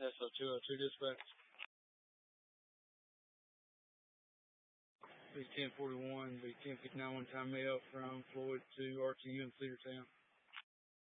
SO202 dispatch. B 1041, B 1059 one-time mail from Floyd to RTU in Cedartown.